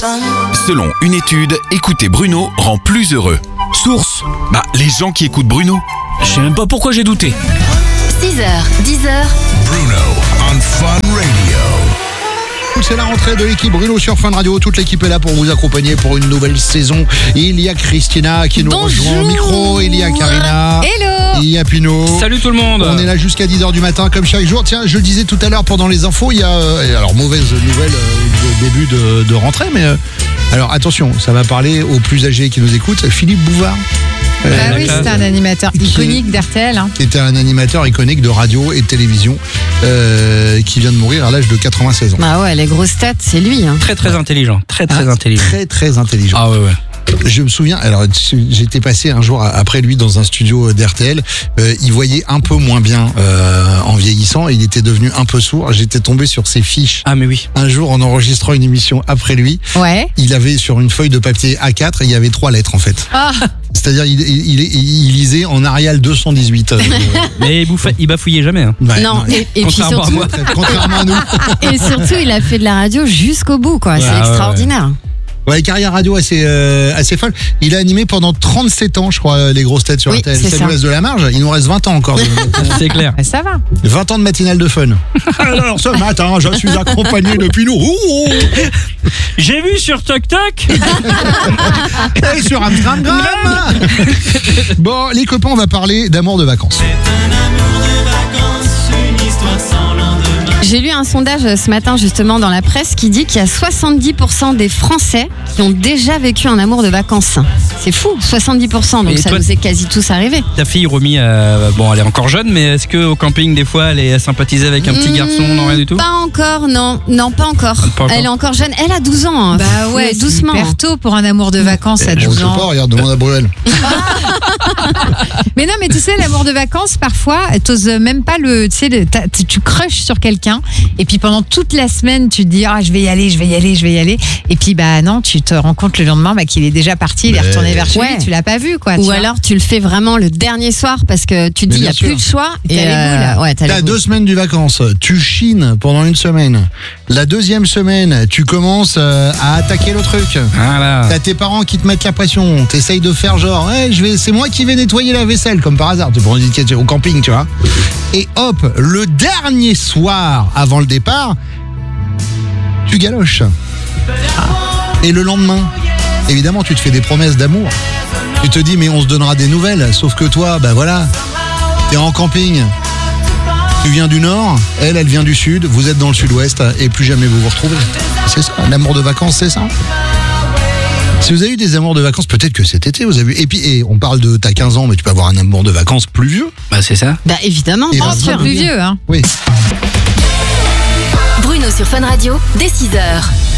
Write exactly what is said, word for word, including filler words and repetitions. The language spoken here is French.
Selon une étude, écouter Bruno rend plus heureux. Source : bah, les gens qui écoutent Bruno. Je sais même pas pourquoi j'ai douté. six heures, dix heures. Bruno on Fun Radio. C'est la rentrée de l'équipe Bruno sur Fun Radio. Toute l'équipe est là pour vous accompagner pour une nouvelle saison. Il y a Christina qui nous Bonjour. rejoint au micro. Il y a Karina. Hello. Il y a Pino. Salut tout le monde. On est là jusqu'à dix heures du matin comme chaque jour. Tiens, je le disais tout à l'heure pendant les infos, il y a, euh, alors mauvaise nouvelle euh, de début de, de rentrée, mais euh, alors attention, ça va parler aux plus âgés qui nous écoutent. Philippe Bouvard. Ah Euh, oui, c'était un animateur iconique d'R T L. Hein. qui était un animateur iconique de radio et de télévision euh, qui vient de mourir à l'âge de quatre-vingt-seize ans. Bah ouais, les grosses têtes, c'est lui. Hein. Très très intelligent. Très très Ah, intelligent. Très très intelligent. Ah ouais ouais. Je me souviens, alors j'étais passé un jour après lui dans un studio d'R T L, euh, il voyait un peu moins bien euh, en vieillissant, il était devenu un peu sourd, j'étais tombé sur ses fiches. Ah mais oui. Un jour en enregistrant une émission après lui, Ouais. il avait sur une feuille de papier A quatre, il y avait trois lettres en fait. Ah, C'est-à-dire il, il, il, il lisait en Arial deux cent dix-huit. Euh, Mais il, bouffa- il bafouillait jamais. Hein. ouais, non, et, et puis contrairement à surtout, moi. contrairement à nous. et surtout, il a fait de la radio jusqu'au bout, quoi. C'est Ouais, extraordinaire. Ouais, carrière radio assez, euh, assez folle. Il a animé pendant trente-sept ans, je crois, les grosses têtes sur Oui, R T L. c'est Ça ça. nous reste de la marge. Il nous reste vingt ans encore. de- C'est clair. bah, ça va. vingt ans de matinale de fun. Alors ce matin, je suis accompagné de Pino. Ouh, J'ai vu sur Toc Toc. et sur Amsterdam. Bon, les copains, on va parler d'amour de vacances. J'ai lu un sondage ce matin, justement, dans la presse, qui dit qu'il y a soixante-dix pour cent des Français qui ont déjà vécu un amour de vacances. C'est fou, soixante-dix pour cent, donc Et ça toi- nous est quasi tous arrivé. Ta fille Romy, euh, bon elle est encore jeune, mais est-ce que au camping des fois elle est sympathisée avec un petit garçon, non rien du tout? Pas encore, non. Non, pas encore. Pas encore. Elle est encore jeune. Elle a douze ans. hein. Bah ouais, Mais c'est doucement. hyper tôt pour un amour de vacances à Je douze sais pas, ans. regarde, demande à Bruel. Mais non, mais tu sais, l'amour de vacances, parfois, t'oses même pas le. Tu sais, le- t'as- tu crushes sur quelqu'un, et puis pendant toute la semaine, tu te dis, ah, je vais y aller, je vais y aller, je vais y aller. Et puis, bah non, tu te rends compte le lendemain bah, qu'il est déjà parti, il est Mais- retourné vers chez Ouais. lui, tu l'as pas vu, quoi. tu Ou vois. alors tu le fais vraiment le dernier soir parce que tu te Mais dis il n'y bien a sûr. plus de choix. T'as les boules. ouais, t'as les T'as boules. deux semaines du vacances, tu chines pendant une semaine. La deuxième semaine, tu commences euh, à attaquer le truc. Voilà. T'as tes parents qui te mettent la pression, t'essayes de faire genre, ouais, je vais, c'est moi qui vais nettoyer la vaisselle, comme par hasard, tu prends une étiquette au camping, tu vois. Et hop, le dernier soir avant le départ, tu galoches. Ah. Et le lendemain, évidemment, tu te fais des promesses d'amour. Tu te dis, mais on se donnera des nouvelles, sauf que toi, bah voilà, t'es en camping. Tu viens du nord, elle, elle vient du sud, vous êtes dans le sud-ouest, et plus jamais vous vous retrouvez. C'est ça, l'amour de vacances, c'est ça. Si vous avez eu des amours de vacances, peut-être que cet été, vous avez eu. Et puis, et on parle de t'as quinze ans, mais tu peux avoir un amour de vacances plus vieux. Bah c'est ça. Bah évidemment. Et bien vingt sûr. ans Plus vieux, hein. Oui. Bruno sur Fun Radio, dès six heures.